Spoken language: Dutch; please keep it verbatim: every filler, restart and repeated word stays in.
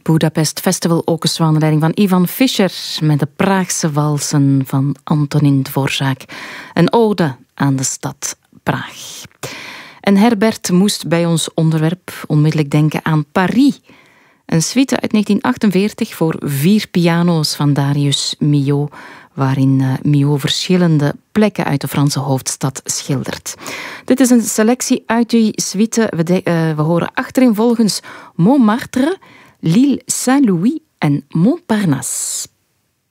Budapest Festival ook eens onder leiding van Ivan Fischer met de Praagse walsen van Antonin Dvorak. Een ode aan de stad Praag. En Herbert moest bij ons onderwerp onmiddellijk denken aan Paris. Een suite uit negentien achtenveertig voor vier piano's van Darius Milhaud, waarin uh, Milhaud verschillende plekken uit de Franse hoofdstad schildert. Dit is een selectie uit die suite. We, de, uh, we horen achterin volgens Montmartre, L'Île Saint-Louis en Montparnasse.